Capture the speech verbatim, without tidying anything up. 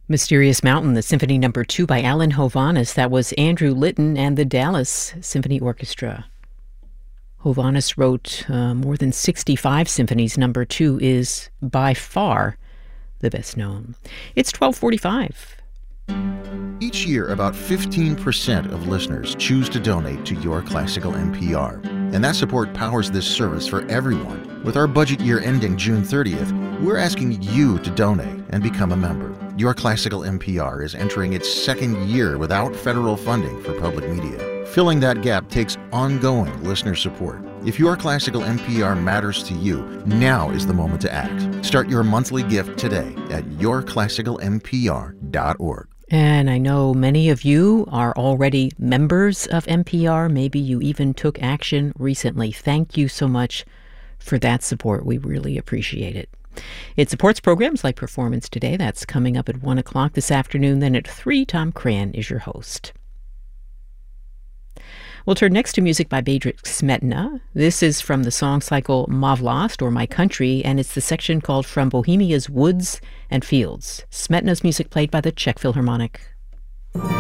Mysterious Mountain, the Symphony Number Two by Alan Hovhaness. That was Andrew Litton and the Dallas Symphony Orchestra. Hovhaness wrote uh, more than sixty-five symphonies. Number Two is by far the best known. It's twelve forty-five. Each year, about fifteen percent of listeners choose to donate to Your Classical N P R. And that support powers this service for everyone. With our budget year ending June thirtieth, we're asking you to donate and become a member. Your Classical N P R is entering its second year without federal funding for public media. Filling that gap takes ongoing listener support. If Your Classical N P R matters to you, now is the moment to act. Start your monthly gift today at your classical n p r dot org. And I know many of you are already members of N P R. Maybe you even took action recently. Thank you so much for that support. We really appreciate it. It supports programs like Performance Today. That's coming up at one o'clock this afternoon. Then at three, Tom Cran is your host. We'll turn next to music by Bedřich Smetana. This is from the song cycle Má vlast, or My Country, and it's the section called From Bohemia's Woods and Fields. Smetana's music played by the Czech Philharmonic.